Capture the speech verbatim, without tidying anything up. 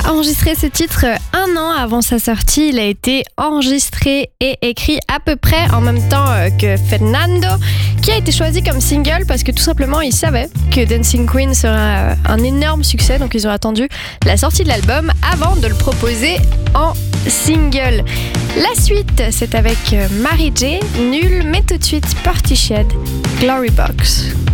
a enregistré ce titre un an avant sa sortie. Il a été enregistré et écrit à peu près en même temps que Fernando, qui a été choisi comme single parce que tout simplement ils savaient que Dancing Queen serait un énorme succès, donc ils ont attendu la sortie de l'album avant de le proposer en single. La suite, c'est avec Mary J, nul, mais tout de suite Portishead, Glory Box.